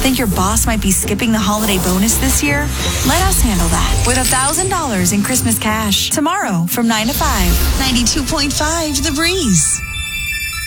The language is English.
Think your boss might be skipping the holiday bonus this year? Let us handle that with $1,000 in Christmas cash tomorrow from 9 to 5. 92.5 The Breeze.